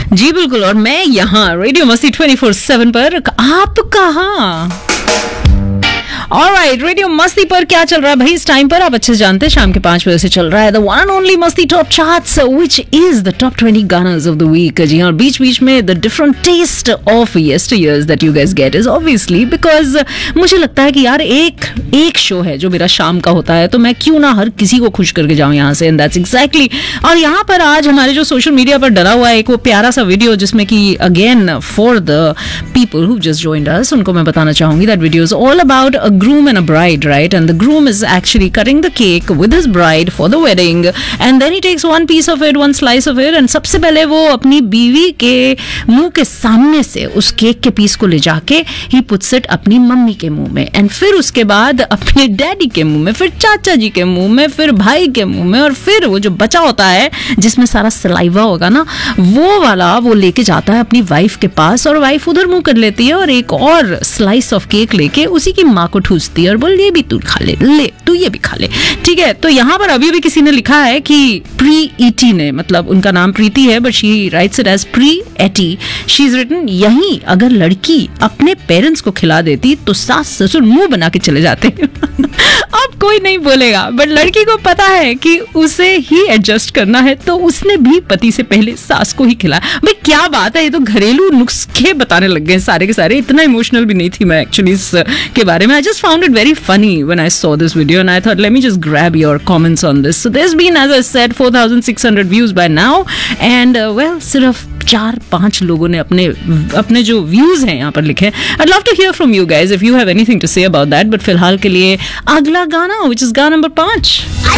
जी बिल्कुल, और मैं यहाँ रेडियो मस्ती 24/7 पर, आप कहाँ? ऑलराइट, रेडियो मस्ती पर क्या चल रहा है भाई इस टाइम पर? आप अच्छे से जानते हैं, शाम के 5 बजे से चल रहा है द वन एंड ओनली मस्ती top charts, which is the top 20 गानास of the week. जी हाँ, बीच बीच में the different test of यस्टरयर्स that you guys get is obviously because मुझे लगता है कि यार एक शो है जो मेरा शाम का होता है, तो मैं क्यों ना हर किसी को खुश करके जाऊं यहाँ से, एंड दैट्स एग्जैक्टली। और यहाँ पर आज हमारे जो सोशल मीडिया पर डला हुआ है एक वो प्यारा सा वीडियो, जिसमें कि again for the people who just joined us, उनको मैं बताना चाहूंगी that video is all about a groom and a bride, right? And the groom is actually cutting the cake with his bride for the wedding, and then he takes one piece of it, one slice of it, and सबसे पहले वो अपनी बीवी के मुंह के सामने से उस केक के पीस को ले जाके he puts it अपनी मम्मी के मुंह में, and फिर उसके बाद अपने डैडी के मुंह में, फिर चाचा जी के मुंह में, फिर भाई के मुंह में, और फिर वो जो बचा होता है जिसमें सारा सलाइवा होगा ना, वो वाला वो लेके जाता है अपनी वाइफ के पास, और वाइफ उधर मुंह कर लेती है और एक और स्लाइस ऑफ केक लेके उसी की माँ को ठूसती है और बोल ये भी तू खा ले, तू ये भी खा ले, ठीक है। तो यहाँ पर अभी भी किसी ने लिखा है कि प्री-ईटी ने, मतलब उनका नाम प्रीति है but she writes it as pre-eighty, she is written, यहीं अगर लड़की अपने पेरेंट्स को खिला देती तो सास ससुर मुंह बना के चले जाते अब कोई नहीं बोलेगा, बट लड़की को पता है कि उसे ही एडजस्ट करना है, तो उसने भी पति से पहले सास को ही खिलाया। भाई क्या बात है, ये तो घरेलू नुस्खे बताने लग गए सारे के सारे। इतना इमोशनल भी नहीं थी मैं एक्चुअली इस के बारे में। I just found it very funny when I saw this video and I thought let me just grab your comments on this. So there's been, as I said, 4,600 views by now and well सिर्फ 4-5 लोगों ने अपने जो views हैं यहाँ पर लिखे। I'd love to hear from you guys if you have anything to say about that, but फिलहाल के लिए अगला गाना which is गाना number 5।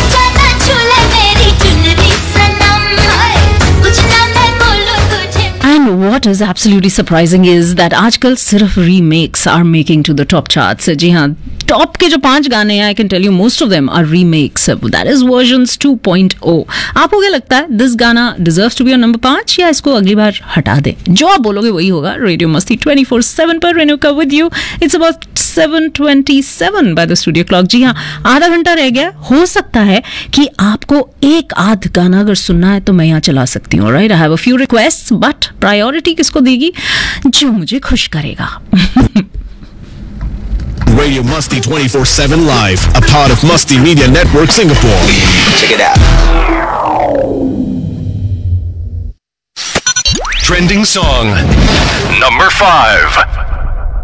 And what is absolutely surprising is that आजकल सिर्फ remakes are making to the top charts। जी हाँ, top के जो 5 गाने हैं, I can tell you most of them are remakes, that is versions 2.0। आपको क्या लगता है, दिस गाना deserves to be on number 5 या इसको अगली बार हटा दें? जो आप बोलोगे वही होगा। रेडियो मस्ती 24/7 पर Renuka with you. It's about 7:27 by the studio clock। जी हाँ, आधा घंटा रह गया। हो सकता है कि आपको एक आध गाना अगर सुनना है तो मैं यहाँ चला सकती हूँ, right? I have a few requests, but priority किसको देगी? जो मुझे खुश करेगा। Radio Musty 24/7 Live, a part of Musty Media Network Singapore. Check it out. Trending song number 5.